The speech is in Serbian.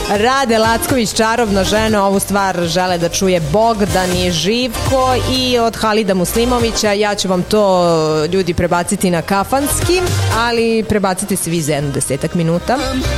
Rade Lacković, Čarobna žena, ovu stvar žele da čuje Bogdan i Živko i od Halida Muslimovića. Ja ću vam to, ljudi, prebaciti na kafanski, ali prebacite se vi za jedno 10 minuta.